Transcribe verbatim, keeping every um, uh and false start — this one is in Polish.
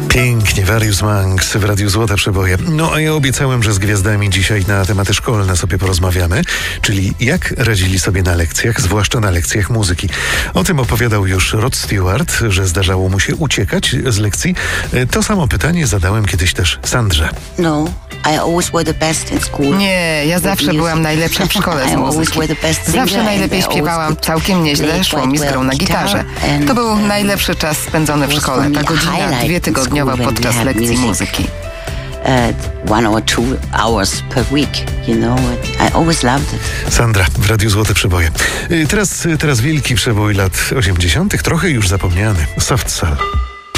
Pięknie, Various Monks w Radiu Złote Przeboje. No a ja obiecałem, że z gwiazdami dzisiaj na tematy szkolne sobie porozmawiamy, czyli jak radzili sobie na lekcjach, zwłaszcza na lekcjach muzyki. O tym opowiadał już Rod Stewart, że zdarzało mu się uciekać z lekcji. To samo pytanie zadałem kiedyś też Sandrze. No, I always were the best in school. Nie, ja zawsze byłam najlepsza w szkole z muzyki. Zawsze najlepiej śpiewałam, całkiem nieźle szło mi z grą na gitarze. To był najlepszy czas spędzony w szkole, ta godzina, dwie tygodniowo podczas lekcji muzyki. Uh, one or two hours per week, you know. I always loved it. Sandra w Radiu Złote Przeboje. Teraz, teraz wielki przebój lat osiemdziesiątych, trochę już zapomniany. Soft Cell.